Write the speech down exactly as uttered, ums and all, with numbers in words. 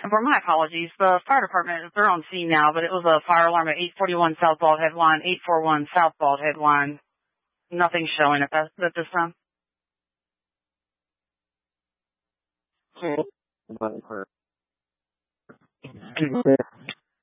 For my apologies, the fire department, they're on scene now, but it was a fire alarm at eight forty-one South Bald Head Line, eight forty-one South Bald Head Line. Nothing showing at, that, at this time.